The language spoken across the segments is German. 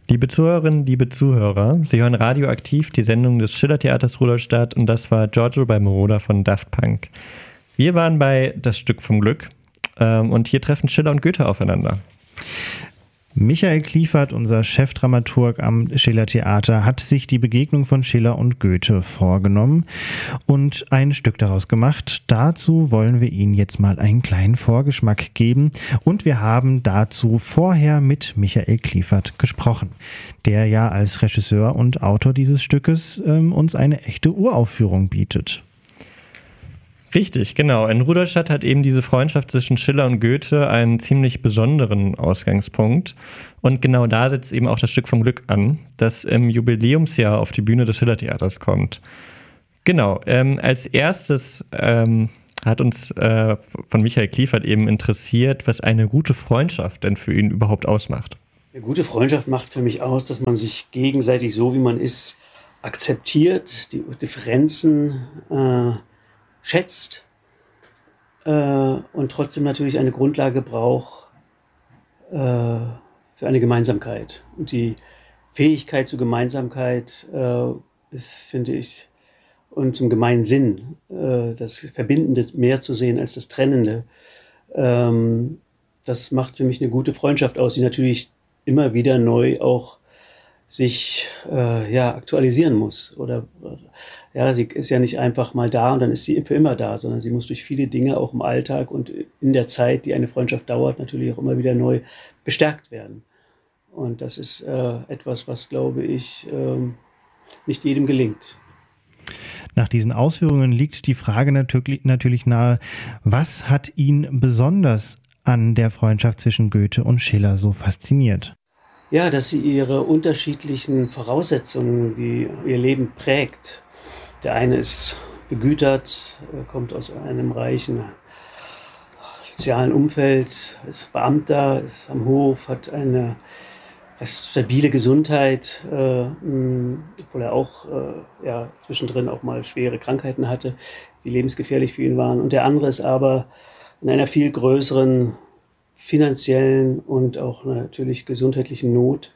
Liebe Zuhörerinnen, liebe Zuhörer, Sie hören Radioaktiv, die Sendung des Schillertheaters Rudolstadt, und das war Giorgio bei Moroder von Daft Punk. Wir waren bei Das Stück vom Glück und hier treffen Schiller und Goethe aufeinander. Michael Kliefert, unser Chefdramaturg am Schillertheater, hat sich die Begegnung von Schiller und Goethe vorgenommen und ein Stück daraus gemacht. Dazu wollen wir Ihnen jetzt mal einen kleinen Vorgeschmack geben und wir haben dazu vorher mit Michael Kliefert gesprochen, der ja als Regisseur und Autor dieses Stückes uns eine echte Uraufführung bietet. Richtig, genau. In Rudolstadt hat eben diese Freundschaft zwischen Schiller und Goethe einen ziemlich besonderen Ausgangspunkt. Und genau da setzt eben auch das Stück vom Glück an, das im Jubiläumsjahr auf die Bühne des Schillertheaters kommt. Genau, als erstes hat uns von Michael Kliefert eben interessiert, was eine gute Freundschaft denn für ihn überhaupt ausmacht. Eine gute Freundschaft macht für mich aus, dass man sich gegenseitig so, wie man ist, akzeptiert, die Differenzen schätzt und trotzdem natürlich eine Grundlage braucht für eine Gemeinsamkeit. Und die Fähigkeit zur Gemeinsamkeit ist, finde ich, und zum Gemeinsinn, das Verbindende mehr zu sehen als das Trennende, das macht für mich eine gute Freundschaft aus, die natürlich immer wieder neu auch sich aktualisieren muss. Oder sie ist ja nicht einfach mal da und dann ist sie für immer da, sondern sie muss durch viele Dinge auch im Alltag und in der Zeit, die eine Freundschaft dauert, natürlich auch immer wieder neu bestärkt werden. Und das ist etwas, was, glaube ich, nicht jedem gelingt. Nach diesen Ausführungen liegt die Frage natürlich nahe, was hat ihn besonders an der Freundschaft zwischen Goethe und Schiller so fasziniert? Ja, dass sie ihre unterschiedlichen Voraussetzungen, die ihr Leben prägt. Der eine ist begütert, kommt aus einem reichen sozialen Umfeld, ist Beamter, ist am Hof, hat eine recht stabile Gesundheit, obwohl er auch zwischendrin auch mal schwere Krankheiten hatte, die lebensgefährlich für ihn waren. Und der andere ist aber in einer viel größeren finanziellen und auch natürlich gesundheitlichen Not.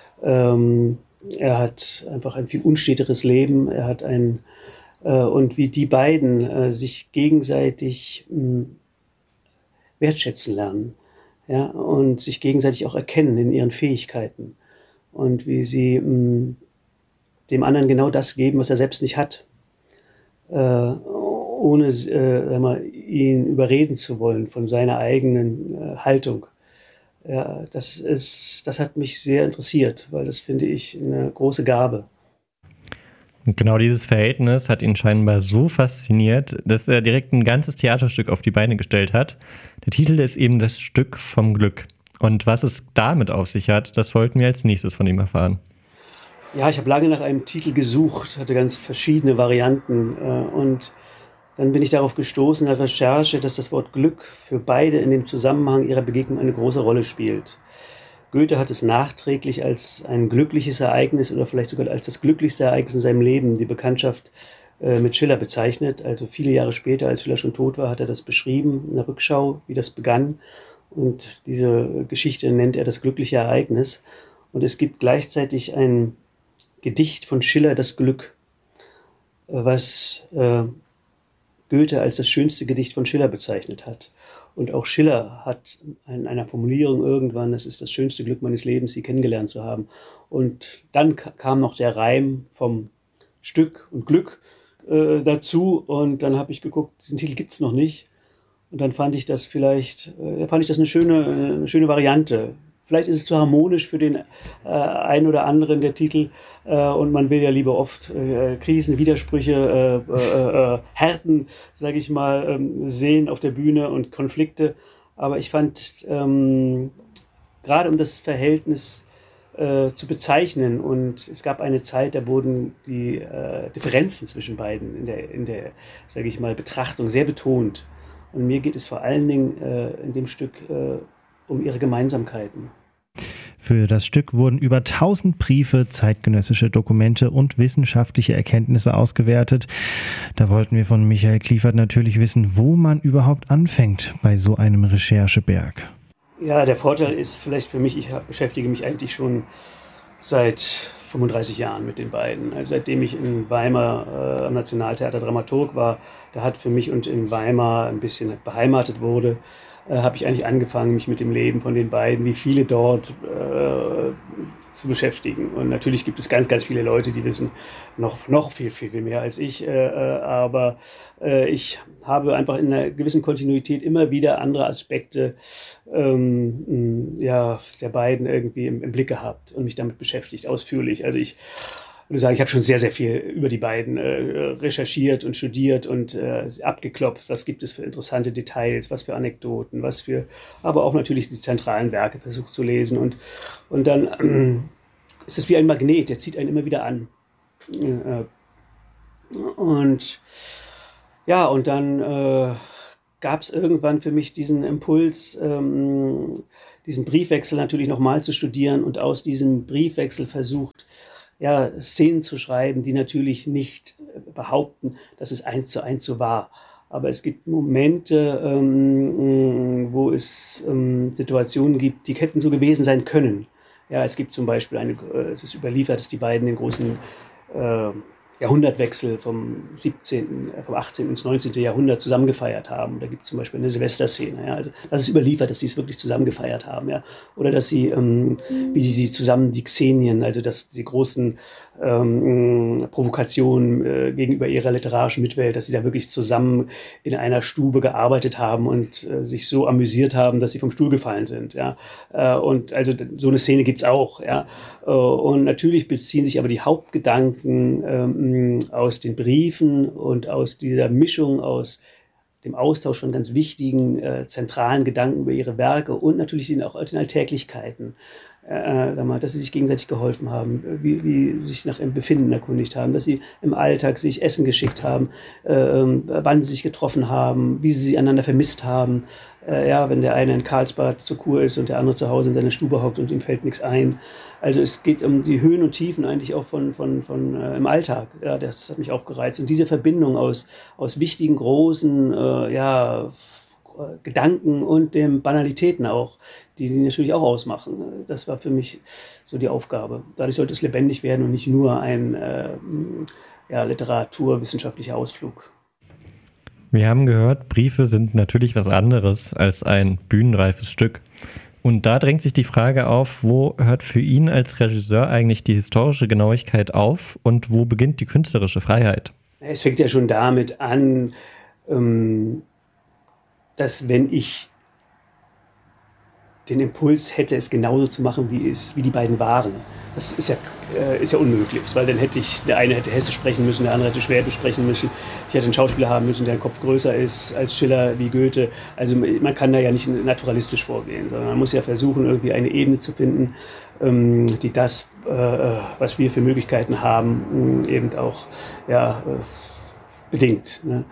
Er hat einfach ein viel unsteteres Leben. Er hat und wie die beiden sich gegenseitig wertschätzen lernen, ja, und sich gegenseitig auch erkennen in ihren Fähigkeiten und wie sie dem anderen genau das geben, was er selbst nicht hat, ohne ihn überreden zu wollen von seiner eigenen Haltung. Ja, das hat mich sehr interessiert, weil das finde ich eine große Gabe. Und genau dieses Verhältnis hat ihn scheinbar so fasziniert, dass er direkt ein ganzes Theaterstück auf die Beine gestellt hat. Der Titel ist eben Das Stück vom Glück. Und was es damit auf sich hat, das wollten wir als nächstes von ihm erfahren. Ja, ich habe lange nach einem Titel gesucht, hatte ganz verschiedene Varianten und dann bin ich darauf gestoßen in der Recherche, dass das Wort Glück für beide in dem Zusammenhang ihrer Begegnung eine große Rolle spielt. Goethe hat es nachträglich als ein glückliches Ereignis oder vielleicht sogar als das glücklichste Ereignis in seinem Leben, die Bekanntschaft mit Schiller bezeichnet. Also viele Jahre später, als Schiller schon tot war, hat er das beschrieben in der Rückschau, wie das begann. Und diese Geschichte nennt er das glückliche Ereignis. Und es gibt gleichzeitig ein Gedicht von Schiller, Das Glück, was Goethe als das schönste Gedicht von Schiller bezeichnet hat. Und auch Schiller hat in einer Formulierung irgendwann, das ist das schönste Glück meines Lebens, sie kennengelernt zu haben. Und dann kam noch der Reim vom Stück und Glück dazu. Und dann habe ich geguckt, diesen Titel gibt es noch nicht. Und dann fand ich das eine schöne Variante. Vielleicht ist es zu harmonisch für den einen oder anderen, der Titel. Und man will ja lieber oft Krisen, Widersprüche, Härten, sage ich mal, sehen auf der Bühne und Konflikte. Aber ich fand, gerade um das Verhältnis zu bezeichnen, und es gab eine Zeit, da wurden die Differenzen zwischen beiden in der sage ich mal, Betrachtung sehr betont. Und mir geht es vor allen Dingen in dem Stück um ihre Gemeinsamkeiten. Für das Stück wurden über 1000 Briefe, zeitgenössische Dokumente und wissenschaftliche Erkenntnisse ausgewertet. Da wollten wir von Michael Kliefert natürlich wissen, wo man überhaupt anfängt bei so einem Rechercheberg. Ja, der Vorteil ist vielleicht für mich, ich beschäftige mich eigentlich schon seit 35 Jahren mit den beiden. Also seitdem ich in Weimar am Nationaltheater Dramaturg war, da hat für mich und in Weimar ein bisschen beheimatet wurde, habe ich eigentlich angefangen, mich mit dem Leben von den beiden, wie viele dort, zu beschäftigen. Und natürlich gibt es ganz, ganz viele Leute, die wissen noch viel, viel, viel mehr als ich. Aber ich habe einfach in einer gewissen Kontinuität immer wieder andere Aspekte ja, der beiden irgendwie im Blick gehabt und mich damit beschäftigt, ausführlich. Also ich würde sagen, ich habe schon sehr, sehr viel über die beiden recherchiert und studiert und abgeklopft. Was gibt es für interessante Details, was für Anekdoten, aber auch natürlich die zentralen Werke versucht zu lesen. Und dann ist es wie ein Magnet, der zieht einen immer wieder an. Und ja, und dann gab es irgendwann für mich diesen Impuls, diesen Briefwechsel natürlich nochmal zu studieren und aus diesem Briefwechsel versucht, ja, Szenen zu schreiben, die natürlich nicht behaupten, dass es 1:1 so war. Aber es gibt Momente, wo es Situationen gibt, die hätten so gewesen sein können. Ja, es gibt zum Beispiel es ist überliefert, dass die beiden den großen Jahrhundertwechsel vom 18. ins 19. Jahrhundert zusammen gefeiert haben. Da gibt es zum Beispiel eine Silvesterszene. Ja. Also das ist überliefert, dass sie es wirklich zusammen gefeiert haben. Ja. Oder dass sie, wie sie zusammen die Xenien, also die großen Provokationen gegenüber ihrer literarischen Mitwelt, dass sie da wirklich zusammen in einer Stube gearbeitet haben und sich so amüsiert haben, dass sie vom Stuhl gefallen sind. Ja. Und also so eine Szene gibt es auch. Ja. Und natürlich beziehen sich aber die Hauptgedanken aus den Briefen und aus dieser Mischung aus dem Austausch von ganz wichtigen, zentralen Gedanken über ihre Werke und natürlich auch den Alltäglichkeiten, dass sie sich gegenseitig geholfen haben, wie sie sich nach ihrem Befinden erkundigt haben, dass sie im Alltag sich Essen geschickt haben, wann sie sich getroffen haben, wie sie einander vermisst haben. Ja, wenn der eine in Karlsbad zur Kur ist und der andere zu Hause in seiner Stube hockt und ihm fällt nichts ein. Also es geht um die Höhen und Tiefen eigentlich auch von im Alltag. Ja, das hat mich auch gereizt. Und diese Verbindung aus wichtigen, großen Gedanken und den Banalitäten auch, die sie natürlich auch ausmachen. Das war für mich so die Aufgabe. Dadurch sollte es lebendig werden und nicht nur ein literaturwissenschaftlicher Ausflug. Wir haben gehört, Briefe sind natürlich was anderes als ein bühnenreifes Stück. Und da drängt sich die Frage auf, wo hört für ihn als Regisseur eigentlich die historische Genauigkeit auf und wo beginnt die künstlerische Freiheit? Es fängt ja schon damit an, dass wenn ich den Impuls hätte, es genauso zu machen, wie die beiden waren. Das ist ja unmöglich, weil dann der eine hätte Hessisch sprechen müssen, der andere hätte Schwäbisch sprechen müssen. Ich hätte einen Schauspieler haben müssen, der ein Kopf größer ist als Schiller, wie Goethe. Also man kann da ja nicht naturalistisch vorgehen, sondern man muss ja versuchen, irgendwie eine Ebene zu finden, die das, was wir für Möglichkeiten haben, eben auch bedingt. Ne?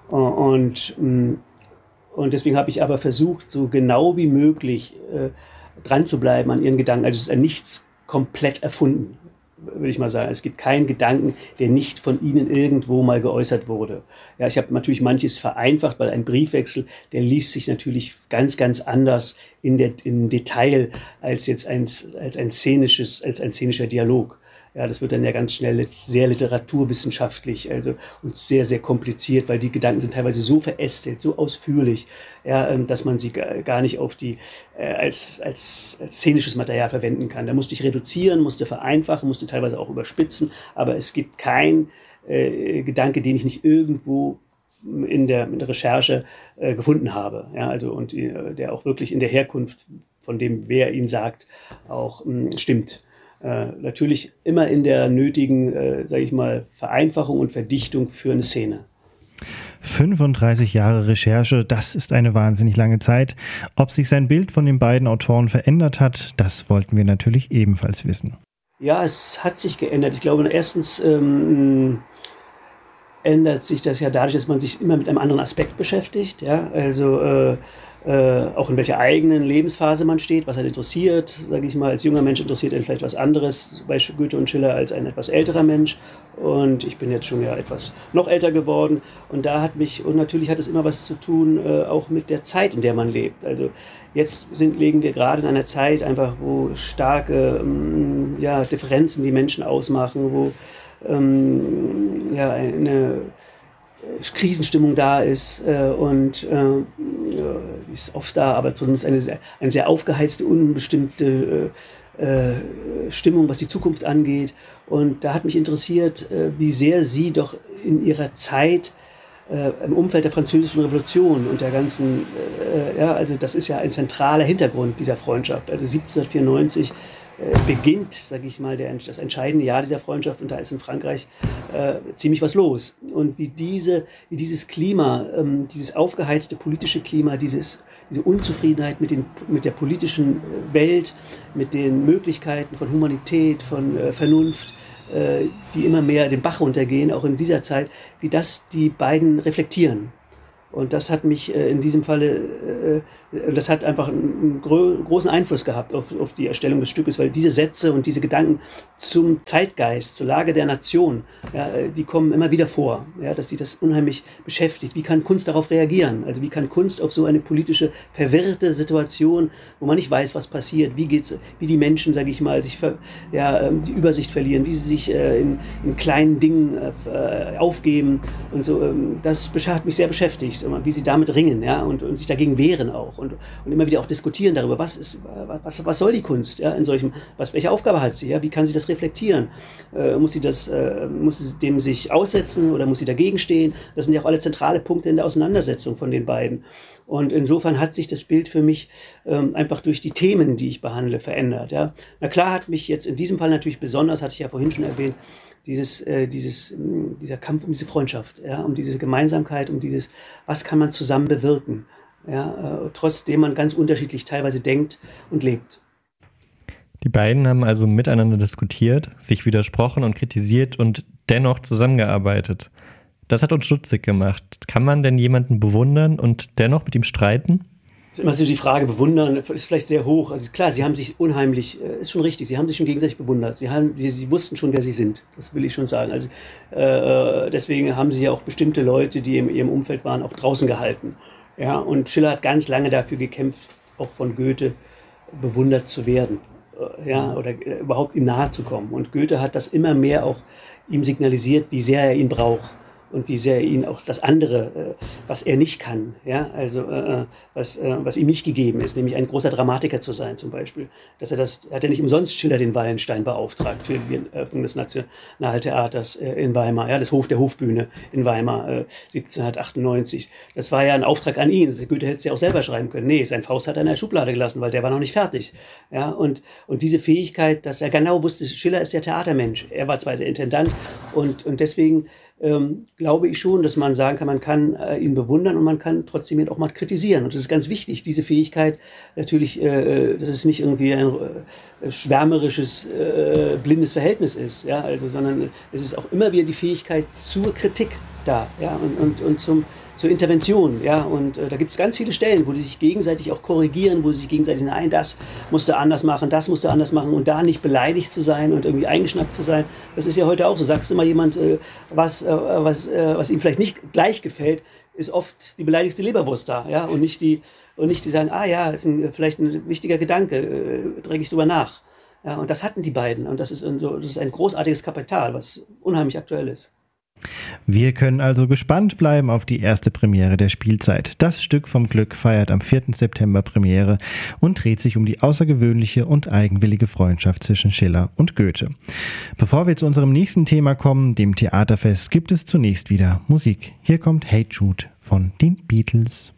Und deswegen habe ich aber versucht, so genau wie möglich dran zu bleiben an ihren Gedanken. Also es ist nichts komplett erfunden, würde ich mal sagen. Es gibt keinen Gedanken, der nicht von ihnen irgendwo mal geäußert wurde. Ja, ich habe natürlich manches vereinfacht, weil ein Briefwechsel, der liest sich natürlich ganz, ganz anders im Detail als jetzt ein szenischer Dialog. Ja, das wird dann ja ganz schnell sehr literaturwissenschaftlich, und sehr, sehr kompliziert, weil die Gedanken sind teilweise so verästelt, so ausführlich, ja, dass man sie gar nicht als szenisches Material verwenden kann. Da musste ich reduzieren, musste vereinfachen, musste teilweise auch überspitzen, aber es gibt keinen Gedanke, den ich nicht irgendwo in der Recherche gefunden habe. Ja, und der auch wirklich in der Herkunft von dem, wer ihn sagt, auch stimmt. Natürlich immer in der nötigen, Vereinfachung und Verdichtung für eine Szene. 35 Jahre Recherche, das ist eine wahnsinnig lange Zeit. Ob sich sein Bild von den beiden Autoren verändert hat, das wollten wir natürlich ebenfalls wissen. Ja, es hat sich geändert. Ich glaube, erstens ändert sich das ja dadurch, dass man sich immer mit einem anderen Aspekt beschäftigt. Ja? Also auch in welcher eigenen Lebensphase man steht, was einen interessiert, sage ich mal. Als junger Mensch interessiert einen vielleicht was anderes bei Goethe und Schiller als ein etwas älterer Mensch. Und ich bin jetzt schon ja etwas noch älter geworden. Und natürlich hat es immer was zu tun, auch mit der Zeit, in der man lebt. Also jetzt legen wir gerade in einer Zeit einfach, wo starke Differenzen die Menschen ausmachen, wo eine Krisenstimmung da ist die ist oft da, aber zumindest eine sehr aufgeheizte, unbestimmte Stimmung, was die Zukunft angeht. Und da hat mich interessiert, wie sehr sie doch in ihrer Zeit im Umfeld der Französischen Revolution und der ganzen, also das ist ja ein zentraler Hintergrund dieser Freundschaft. Also 1794 beginnt, sage ich mal, das entscheidende Jahr dieser Freundschaft und da ist in Frankreich ziemlich was los. Und wie dieses Klima, dieses aufgeheizte politische Klima, diese Unzufriedenheit mit der politischen Welt, mit den Möglichkeiten von Humanität, von Vernunft, die immer mehr den Bach runtergehen, auch in dieser Zeit, wie das die beiden reflektieren. Und das hat mich in diesem Falle, das hat einfach einen großen Einfluss gehabt auf die Erstellung des Stückes, weil diese Sätze und diese Gedanken zum Zeitgeist, zur Lage der Nation, die kommen immer wieder vor, dass die das unheimlich beschäftigt. Wie kann Kunst darauf reagieren? Also wie kann Kunst auf so eine politische, verwirrte Situation, wo man nicht weiß, was passiert, wie die Menschen, sage ich mal, die Übersicht verlieren, wie sie sich in kleinen Dingen aufgeben und so. Das hat mich sehr beschäftigt, wie sie damit ringen, und sich dagegen wehren auch und immer wieder auch diskutieren darüber, was soll die Kunst, in solchem, welche Aufgabe hat sie, wie kann sie das reflektieren, muss sie dem sich aussetzen oder muss sie dagegen stehen? Das sind ja auch alle zentrale Punkte in der Auseinandersetzung von den beiden. Und insofern hat sich das Bild für mich einfach durch die Themen, die ich behandle, verändert. Ja. Na klar hat mich jetzt in diesem Fall natürlich besonders, hatte ich ja vorhin schon erwähnt, dieser Kampf um diese Freundschaft, um diese Gemeinsamkeit, um dieses, was kann man zusammen bewirken, trotzdem man ganz unterschiedlich teilweise denkt und lebt. Die beiden haben also miteinander diskutiert, sich widersprochen und kritisiert und dennoch zusammengearbeitet. Das hat uns stutzig gemacht. Kann man denn jemanden bewundern und dennoch mit ihm streiten? Das ist immer so die Frage, bewundern ist vielleicht sehr hoch. Also klar, sie haben sich unheimlich, ist schon richtig, sie haben sich schon gegenseitig bewundert. Sie wussten schon, wer sie sind, das will ich schon sagen. Also, deswegen haben sie ja auch bestimmte Leute, die in ihrem Umfeld waren, auch draußen gehalten. Ja, und Schiller hat ganz lange dafür gekämpft, auch von Goethe bewundert zu werden. Oder überhaupt ihm nahe zu kommen. Und Goethe hat das immer mehr auch ihm signalisiert, wie sehr er ihn braucht. Und wie sehr ihn auch das andere, was er nicht kann, was ihm nicht gegeben ist, nämlich ein großer Dramatiker zu sein zum Beispiel. Hat er nicht umsonst Schiller den Wallenstein beauftragt für die Eröffnung des Nationaltheaters in Weimar, der Hofbühne in Weimar 1798. Das war ja ein Auftrag an ihn. Goethe hätte es ja auch selber schreiben können. Nee, sein Faust hat er in der Schublade gelassen, weil der war noch nicht fertig. Ja, und diese Fähigkeit, dass er genau wusste, Schiller ist der Theatermensch. Er war zwar der Intendant und deswegen glaube ich schon, dass man sagen kann, man kann ihn bewundern und man kann trotzdem ihn auch mal kritisieren. Und das ist ganz wichtig, diese Fähigkeit natürlich, dass es nicht irgendwie ein schwärmerisches, blindes Verhältnis ist, sondern es ist auch immer wieder die Fähigkeit zur Kritik da, und zur Intervention, und da gibt es ganz viele Stellen, wo die sich gegenseitig auch korrigieren, wo sie sich gegenseitig, nein, das musst du anders machen, das musst du anders machen und da nicht beleidigt zu sein und irgendwie eingeschnappt zu sein. Das ist ja heute auch so. Sagst du mal jemand, was ihm vielleicht nicht gleich gefällt, ist oft die beleidigste Leberwurst da, und nicht die sagen, ist vielleicht ein wichtiger Gedanke, denke ich drüber nach. Ja, und das hatten die beiden und das ist ein großartiges Kapital, was unheimlich aktuell ist. Wir können also gespannt bleiben auf die erste Premiere der Spielzeit. Das Stück vom Glück feiert am 4. September Premiere und dreht sich um die außergewöhnliche und eigenwillige Freundschaft zwischen Schiller und Goethe. Bevor wir zu unserem nächsten Thema kommen, dem Theaterfest, gibt es zunächst wieder Musik. Hier kommt Hey Jude von den Beatles.